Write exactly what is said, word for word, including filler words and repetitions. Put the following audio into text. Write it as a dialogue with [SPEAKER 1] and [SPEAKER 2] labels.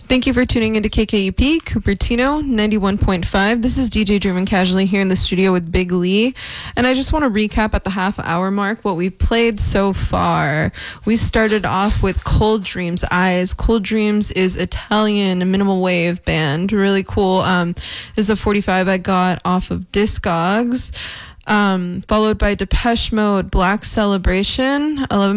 [SPEAKER 1] Thank you for tuning into K K U P, Cupertino, ninety-one point five. This is D J Driven Casually here in the studio with Big Lee. And I just want to recap at the half hour mark what we've played so far. We started off with Cold Dreams Eyes. Cold Dreams is Italian minimal wave band. Really cool. Um, this is a forty-five I got off of Discogs. Um, followed by Depeche Mode, Black Celebration, eleven